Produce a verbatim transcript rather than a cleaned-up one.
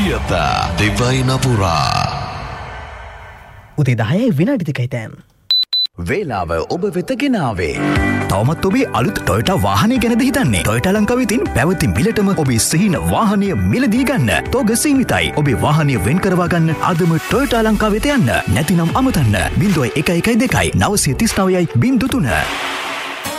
සියත දෙවයින පුරා උදේ දහයයි විනාඩි දෙකයි තෑම්. වේලාව ඔබ වෙත ගෙනාවේ. තවමත් ඔබේ අලුත් ටොයෝටා වාහනය ගැනද හිතන්නේ? ටොයෝටා ලංකාවේ තියෙන පැවති මිලටම ඔබේ සිහින වාහනය මිලදී ගන්න. තෝග සීමිතයි. ඔබේ වාහනය වෙන් කරවා ගන්න අදම ටොයෝටා ලංකාවට යන්න. නැතිනම් අමතන්න. බිංදුව එක එකයි දෙකයි නවසිය තිස් නවයයි බිංදු තුන.